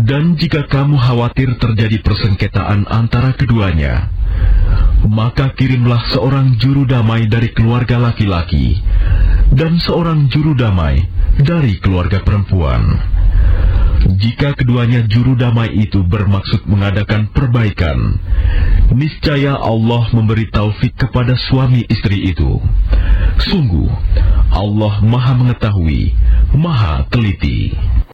Dan jika kamu khawatir terjadi persengketaan antara keduanya, maka kirimlah seorang juru damai dari keluarga laki-laki dan seorang juru damai dari keluarga perempuan. Jika keduanya juru damai itu bermaksud mengadakan perbaikan, niscaya Allah memberi taufik kepada suami istri itu. Sungguh, Allah Maha Mengetahui, Maha Teliti.